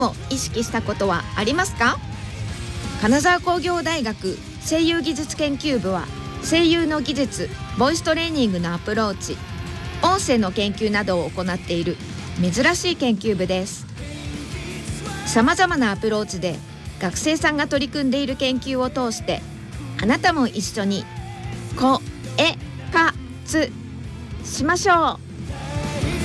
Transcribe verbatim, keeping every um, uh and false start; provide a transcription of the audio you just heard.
を意識したことはありますか？金沢工業大学声優技術研究部は、声優の技術、ボイストレーニングのアプローチ、音声の研究などを行っている珍しい研究部です。さまざまなアプローチで学生さんが取り組んでいる研究を通して、あなたも一緒にこえかつしましょう。